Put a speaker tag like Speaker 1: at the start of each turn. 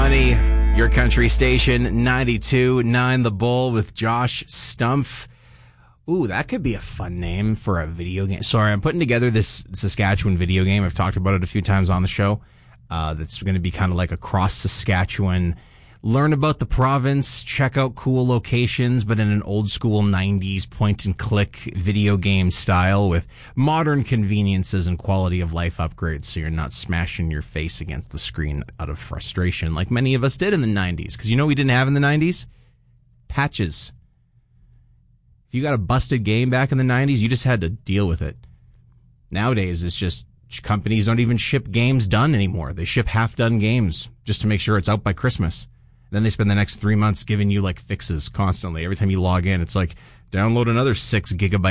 Speaker 1: Money, your country station, 92.9 The Bull with Josh Stumpf. Ooh, that could be a fun name for a video game. Sorry, I'm putting together this Saskatchewan video game. I've talked about it a few times on the show. That's going to be kind of like a cross Saskatchewan. Learn about the province, check out cool locations, but in an old school 90s point and click video game style with modern conveniences and quality of life upgrades so you're not smashing your face against the screen out of frustration like many of us did in the 90s. Because you know what we didn't have in the 90s? Patches. If you got a busted game back in the 90s, you just had to deal with it. Nowadays, it's just companies don't even ship games done anymore. They ship half-done games just to make sure it's out by Christmas. Then they spend the next 3 months giving you like fixes constantly. Every time you log in, it's like, download another 6 gigabyte